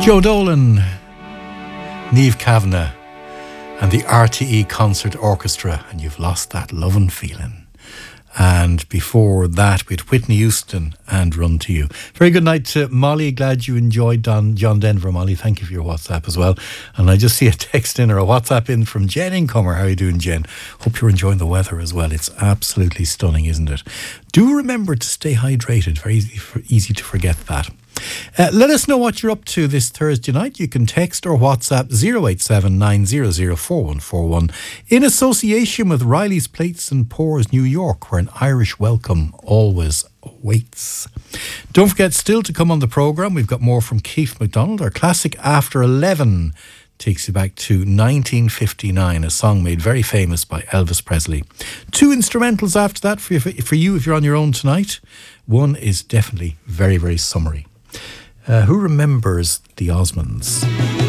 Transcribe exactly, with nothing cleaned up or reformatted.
Joe Dolan, Niamh Kavanagh and the R T E Concert Orchestra, and You've Lost That Lovin' Feeling. And before that, we had Whitney Houston and Run to You. Very good night to Molly. Glad you enjoyed Don, John Denver, Molly. Thank you for your WhatsApp as well. And I just see a text in or a WhatsApp in from Jen Incomer. How are you doing, Jen? Hope you're enjoying the weather as well. It's absolutely stunning, isn't it? Do remember to stay hydrated. Very easy, easy to forget that. Uh, let us know what you're up to this Thursday night. You can text or WhatsApp zero eight seven nine zero zero four one four one in association with Riley's Plates and Pours New York, where an Irish welcome always awaits. Don't forget, still to come on the programme, we've got more from Keith MacDonald. Our classic After eleven takes you back to nineteen fifty-nine, a song made very famous by Elvis Presley. Two instrumentals after that for you, for you if you're on your own tonight. One is definitely very, very summery. Uh, who remembers the Osmonds?